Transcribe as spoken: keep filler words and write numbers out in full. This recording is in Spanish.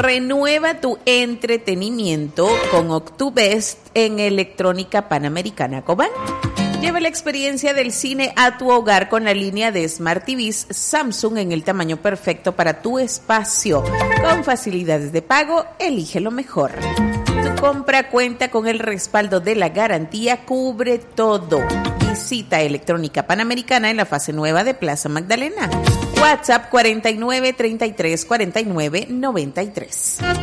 Renueva tu entretenimiento con Octubest en Electrónica Panamericana Cobán. Lleva la experiencia del cine a tu hogar con la línea de Smart T Vs Samsung en el tamaño perfecto para tu espacio. Con facilidades de pago, elige lo mejor. Tu compra cuenta con el respaldo de la garantía Cubre Todo. Visita Electrónica Panamericana en la fase nueva de Plaza Magdalena. WhatsApp cuarenta y nueve, treinta y tres, cuarenta y nueve, noventa y tres.